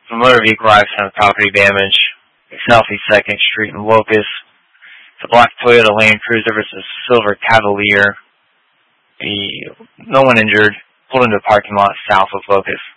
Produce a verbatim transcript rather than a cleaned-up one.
The motor vehicle accident property damage, Southeast second Street in Locust. It's a black Toyota Land Cruiser versus silver Cavalier. The, no one injured. Pulled into the parking lot south of Locust.